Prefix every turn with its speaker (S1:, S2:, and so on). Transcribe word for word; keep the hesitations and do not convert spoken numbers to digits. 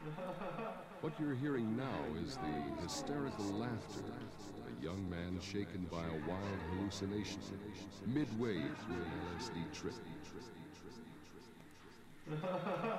S1: What you're hearing now is the hysterical laughter of a young man shaken by a wild hallucination, midway through an L S D trip.